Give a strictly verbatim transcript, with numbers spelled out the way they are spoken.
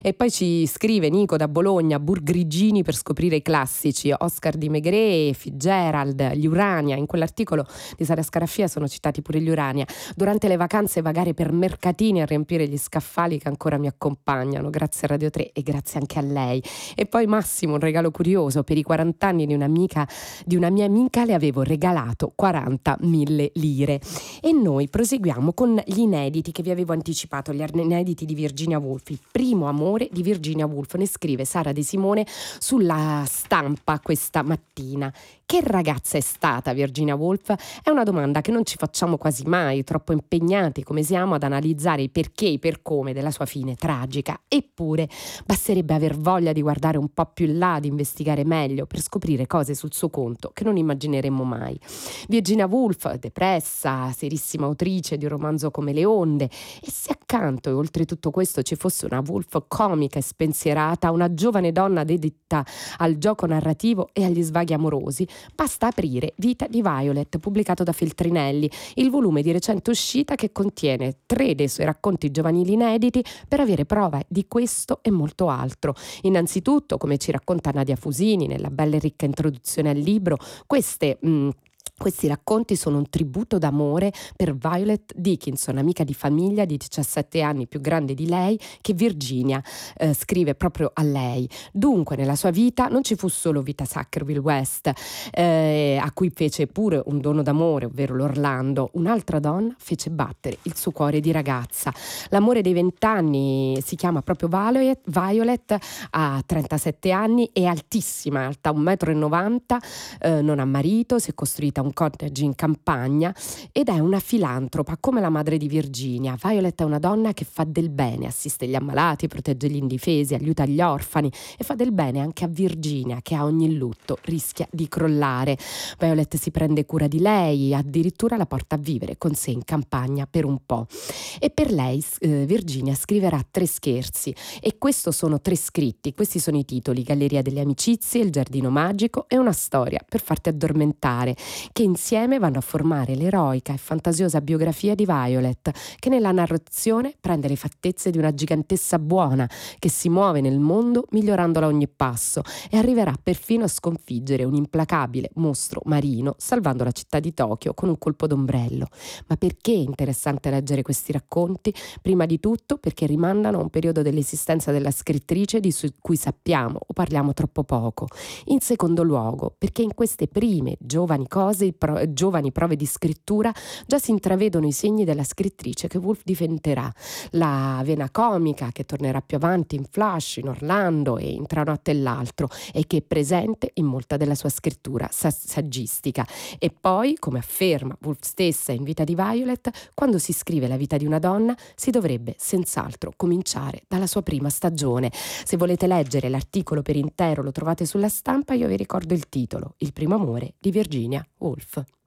E poi ci scrive Nico da Bologna: Burgrigini per scoprire i classici, Oscar di Maigret, Fitzgerald, gli Urania. In quell'articolo di Sara Scaraffia sono citati pure gli Urania. Durante le vacanze vagare per mercatini a riempire gli scaffali che ancora mi accompagnano. Grazie a Radio tre e grazie anche a lei. E poi Massimo, un regalo curioso: per i quaranta anni di un'amica, di una mia amica le avevo regalato quarantamila lire. E noi proseguiamo con gli inediti che vi avevo anticipato, gli inediti di Virginia Woolf. Il primo amore di Virginia Woolf, ne scrive Sara De Simone sulla Stampa questa mattina. Che ragazza è stata Virginia Woolf? È una domanda che non ci facciamo quasi mai, troppo impegnati come siamo ad analizzare i perché e i per come della sua fine tragica. Eppure basterebbe aver voglia di guardare un po' più in là, di investigare meglio per scoprire cose sul suo conto che non immagineremmo mai. Virginia Woolf, depressa, serissima autrice di un romanzo come Le onde, e se accanto e oltre tutto questo ci fosse una Woolf comica e spensierata, una giovane donna dedita al gioco narrativo e agli svaghi amorosi, basta aprire Vita di Violet, pubblicato da Feltrinelli, il volume di recente uscita che contiene tre dei suoi racconti giovanili inediti, per avere prova di questo e molto altro. Innanzitutto, come ci racconta Nadia Fusini nella bella e ricca introduzione al libro, queste mh, Questi racconti sono un tributo d'amore per Violet Dickinson, amica di famiglia di diciassette anni più grande di lei, che Virginia eh, scrive proprio a lei. Dunque nella sua vita non ci fu solo Vita Sackville West, eh, a cui fece pure un dono d'amore, ovvero l'Orlando. Un'altra donna fece battere il suo cuore di ragazza. L'amore dei vent'anni si chiama proprio Violet, Violet ha trentasette anni, è altissima, alta un metro e novanta, eh, non ha marito, si è costruita un cottage in campagna ed è una filantropa come la madre di Virginia. Violet è una donna che fa del bene, assiste gli ammalati, protegge gli indifesi, aiuta gli orfani e fa del bene anche a Virginia, che a ogni lutto rischia di crollare. Violet si prende cura di lei, addirittura la porta a vivere con sé in campagna per un po'. E per lei eh, Virginia scriverà tre scherzi, e questo sono tre scritti, questi sono i titoli: Galleria delle amicizie, Il giardino magico e Una storia per farti addormentare, che insieme vanno a formare l'eroica e fantasiosa biografia di Violet, che nella narrazione prende le fattezze di una gigantessa buona che si muove nel mondo migliorandola ogni passo e arriverà perfino a sconfiggere un implacabile mostro marino, salvando la città di Tokyo con un colpo d'ombrello. Ma perché è interessante leggere questi racconti? Prima di tutto perché rimandano a un periodo dell'esistenza della scrittrice di cui sappiamo o parliamo troppo poco. In secondo luogo perché in queste prime giovani cose Pro, giovani prove di scrittura già si intravedono i segni della scrittrice che Woolf diventerà, la vena comica che tornerà più avanti in Flash, in Orlando e in Tra notte e l'altro, e che è presente in molta della sua scrittura saggistica. E poi, come afferma Woolf stessa in Vita di Violet, quando si scrive la vita di una donna si dovrebbe senz'altro cominciare dalla sua prima stagione. Se volete leggere l'articolo per intero lo trovate sulla Stampa, io vi ricordo il titolo: Il primo amore di Virginia Woolf.